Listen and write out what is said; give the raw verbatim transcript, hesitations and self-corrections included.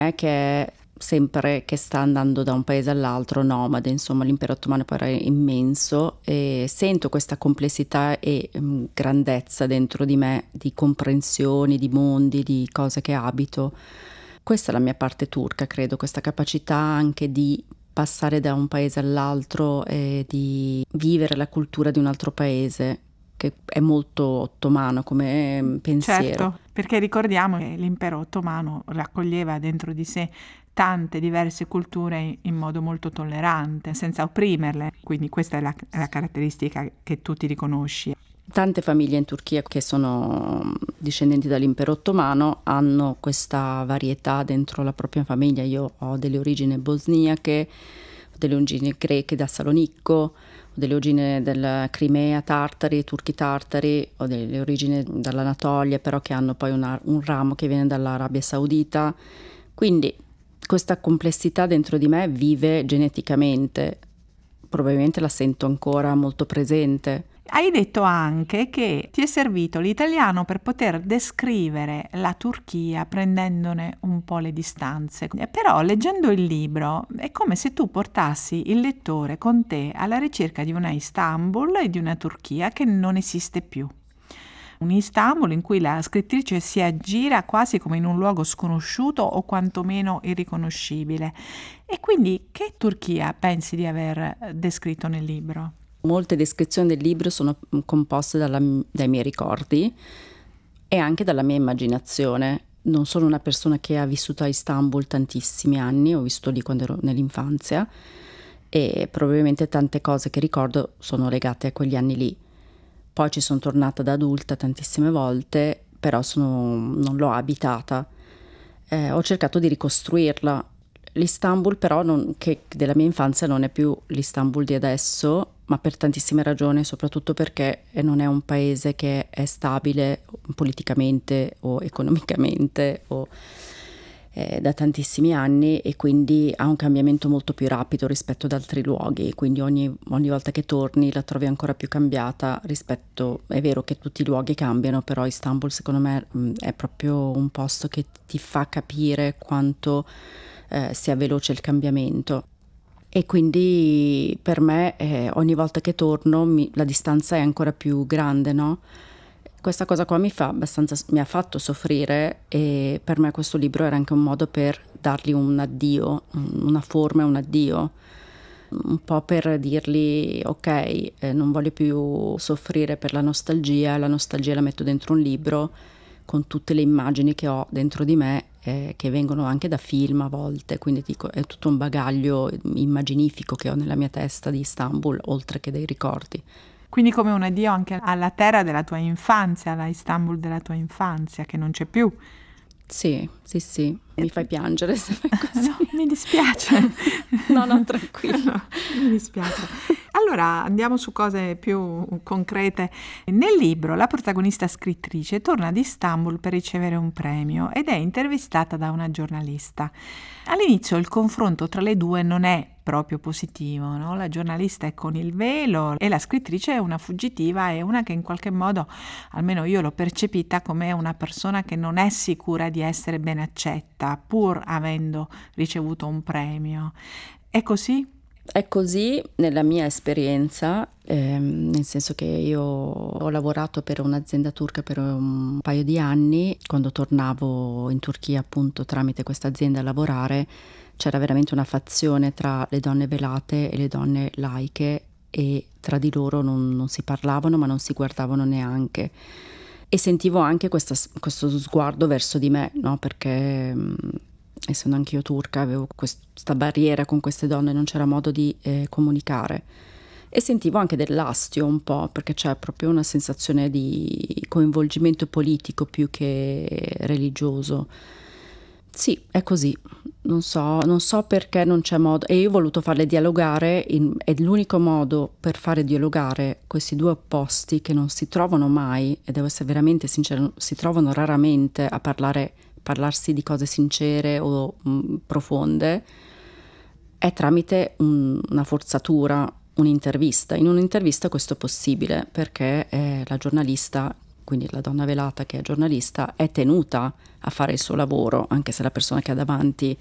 è che è sempre che sta andando da un paese all'altro, nomade, insomma l'impero ottomano poi era immenso e sento questa complessità e mh, grandezza dentro di me, di comprensioni, di mondi, di cose che abito. Questa è la mia parte turca, credo, questa capacità anche di passare da un paese all'altro e di vivere la cultura di un altro paese, che è molto ottomano come pensiero. Certo, perché ricordiamo che l'impero ottomano raccoglieva dentro di sé tante diverse culture in modo molto tollerante, senza opprimerle, quindi questa è la, la caratteristica che tu ti riconosci. Tante famiglie in Turchia che sono discendenti dall'impero ottomano hanno questa varietà dentro la propria famiglia. Io ho delle origini bosniache, ho delle origini greche da Salonicco, ho delle origini della Crimea, tartari, turchi tartari, ho delle origini dall'Anatolia, però che hanno poi una, un ramo che viene dall'Arabia Saudita. Quindi questa complessità dentro di me vive geneticamente, probabilmente la sento ancora molto presente. Hai detto anche che ti è servito l'italiano per poter descrivere la Turchia prendendone un po' le distanze. Però leggendo il libro è come se tu portassi il lettore con te alla ricerca di una Istanbul e di una Turchia che non esiste più. Un Istanbul in cui la scrittrice si aggira quasi come in un luogo sconosciuto o quantomeno irriconoscibile. E quindi che Turchia pensi di aver descritto nel libro? Molte descrizioni del libro sono composte dalla, dai miei ricordi e anche dalla mia immaginazione. Non sono una persona che ha vissuto a Istanbul tantissimi anni, ho vissuto lì quando ero nell'infanzia e probabilmente tante cose che ricordo sono legate a quegli anni lì. Poi ci sono tornata da adulta tantissime volte, però sono, non l'ho abitata. Eh, ho cercato di ricostruirla. L'Istanbul però non, che della mia infanzia non è più l'Istanbul di adesso, ma per tantissime ragioni, soprattutto perché non è un paese che è stabile politicamente o economicamente o, eh, da tantissimi anni e quindi ha un cambiamento molto più rapido rispetto ad altri luoghi, quindi ogni, ogni volta che torni la trovi ancora più cambiata rispetto, è vero che tutti i luoghi cambiano, però Istanbul secondo me mh, è proprio un posto che ti fa capire quanto eh, sia veloce il cambiamento. E quindi per me eh, ogni volta che torno mi, la distanza è ancora più grande, no? Questa cosa qua mi fa abbastanza, mi ha fatto soffrire e per me questo libro era anche un modo per dargli un addio, una forma e un addio, un po' per dirgli ok, eh, non voglio più soffrire per la nostalgia, la nostalgia la metto dentro un libro con tutte le immagini che ho dentro di me, eh, che vengono anche da film a volte, quindi dico è tutto un bagaglio immaginifico che ho nella mia testa di Istanbul, oltre che dei ricordi. Quindi come un addio anche alla terra della tua infanzia, alla Istanbul della tua infanzia, che non c'è più. Sì, sì, sì, mi fai piangere se fai così. No, mi dispiace. No, no, tranquillo. No, mi dispiace. Allora andiamo su cose più concrete. Nel libro la protagonista scrittrice torna ad Istanbul per ricevere un premio ed è intervistata da una giornalista. All'inizio il confronto tra le due non è proprio positivo, no? La giornalista è con il velo e la scrittrice è una fuggitiva, è una che in qualche modo, almeno io l'ho percepita come una persona che non è sicura di essere ben accetta pur avendo ricevuto un premio. È così? È così nella mia esperienza, ehm, nel senso che io ho lavorato per un'azienda turca per un paio di anni. Quando tornavo in Turchia appunto tramite questa azienda a lavorare c'era veramente una fazione tra le donne velate e le donne laiche e tra di loro non, non si parlavano ma non si guardavano neanche. E sentivo anche questa, questo sguardo verso di me, no? Perché mh, essendo anch'io turca avevo questa barriera con queste donne, non c'era modo di eh, comunicare. E sentivo anche dell'astio un po', perché c'è proprio una sensazione di coinvolgimento politico più che religioso. Sì, è così. Non so, non so perché non c'è modo. E io ho voluto farle dialogare, in, è l'unico modo per fare dialogare questi due opposti che non si trovano mai, e devo essere veramente sincera, si trovano raramente a parlare, parlarsi di cose sincere o mh, profonde, è tramite un, una forzatura, un'intervista. In un'intervista questo è possibile perché eh, la giornalista quindi la donna velata che è giornalista, è tenuta a fare il suo lavoro, anche se la persona che ha davanti